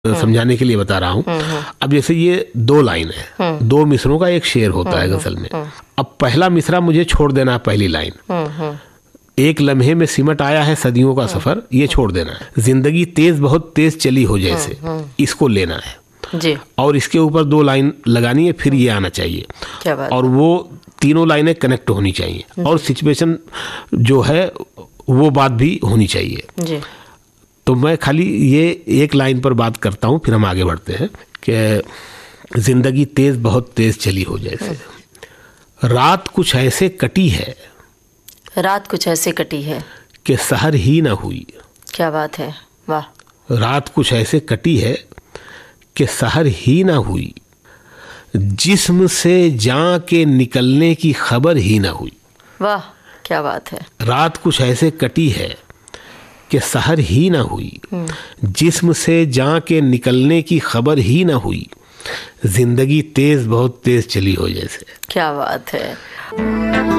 समझाने के लिए बता रहा हूँ। अब जैसे ये 2 लाइन है, 2 मिसरों का एक शेर होता है गजल में। अब पहला मिसरा मुझे छोड़ देना है, पहली लाइन, एक लम्हे में सिमट आया है सदियों का सफर, ये छोड़ देना है। जिंदगी तेज बहुत तेज चली हो जैसे, इसको लेना है जी। और इसके ऊपर 2 लाइन लगानी है, फिर ये आना चाहिए। क्या बात। और वो तीनों लाइनें कनेक्ट होनी चाहिए और सिचुएशन जो है वो बात भी होनी चाहिए जी। तो मैं खाली ये एक लाइन पर बात करता हूँ, फिर हम आगे बढ़ते हैं कि जिंदगी तेज बहुत तेज चली हो जैसे, रात कुछ ऐसे कटी है, रात कुछ ऐसे कटी है कि सहर ही ना हुई। क्या बात है, वाह। रात कुछ ऐसे कटी है कि सहर ही ना हुई, जिस्म से जान के निकलने की खबर ही ना हुई। वाह, क्या बात है। रात कुछ ऐसे कटी है कि सहर ही ना हुई, जिस्म से जान के निकलने की खबर ही ना हुई, जिंदगी तेज बहुत तेज चली हो जैसे। क्या बात है।